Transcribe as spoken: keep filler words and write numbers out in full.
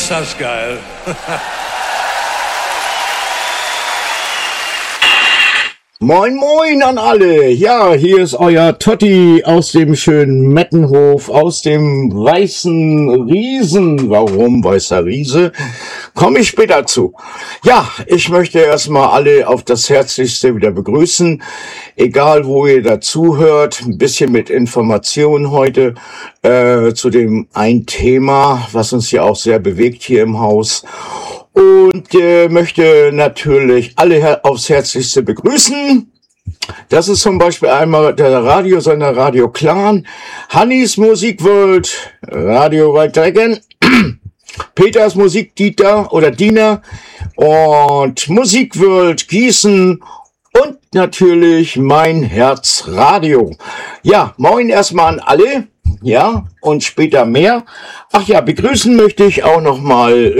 ist das geil. Moin moin an alle. Ja, hier ist euer Totti aus dem schönen Mettenhof, aus dem Weißen Riesen. Warum Weißer Riese? Komme ich später zu. Ja, ich möchte erstmal alle auf das Herzlichste wieder begrüßen. Egal, wo ihr dazu hört, ein bisschen mit Informationen heute äh, zu dem ein Thema, was uns ja auch sehr bewegt hier im Haus. Und äh, möchte natürlich alle her- aufs Herzlichste begrüßen. Das ist zum Beispiel einmal der Radiosender Radio Clan, Hannis Musikworld, Radio White Dragon, Peters Musik Dieter oder Diener und Musikworld Gießen und natürlich mein Herz Radio. Ja, moin erstmal an alle. Ja, und später mehr. Ach ja, begrüßen möchte ich auch noch mal